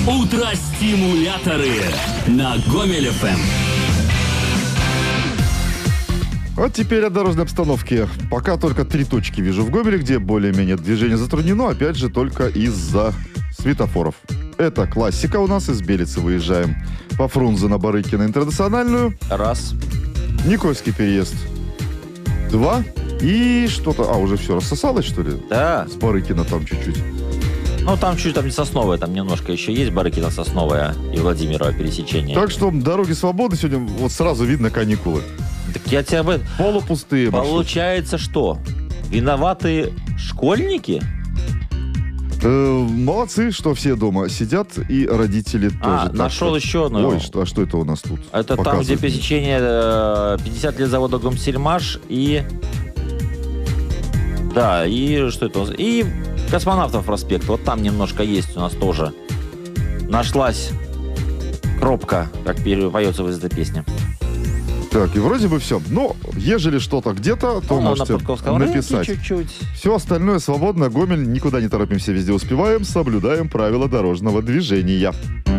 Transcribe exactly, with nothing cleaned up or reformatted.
Утро-стимуляторы на Гомель эф эм. Вот теперь о дорожной обстановке. Пока только три точки вижу в Гомеле, где более-менее движение затруднено, опять же, только из-за светофоров. Это классика у нас, из Белицы выезжаем по Фрунзе на Барыкина Интернациональную. Раз. Никольский переезд. Два. И что-то... А, уже все рассосалось, что ли? Да. С Барыкина там чуть-чуть. Ну, там чуть там не Сосновая, там немножко еще есть Барыкина, Сосновая и Владимирова пересечение. Так что дороги свободны сегодня, вот сразу видно каникулы. Так я тебя об этом... Полупустые маршруты. Получается, что? Виноваты школьники? Э, молодцы, что все дома сидят, и родители А, тоже. нашел так, еще одну. Ой, что, а что это у нас тут? Это там, где пересечение э, пятьдесят лет завода Гомсельмаш и... Да, и что это у нас? И Космонавтов проспект. Вот там немножко есть у нас тоже. Нашлась кропка, как поется в этой песне. Так, и вроде бы все. Но, ежели что-то где-то, то ну, можете на написать. Чуть-чуть. Все остальное свободно. Гомель, никуда не торопимся, везде успеваем, соблюдаем правила дорожного движения.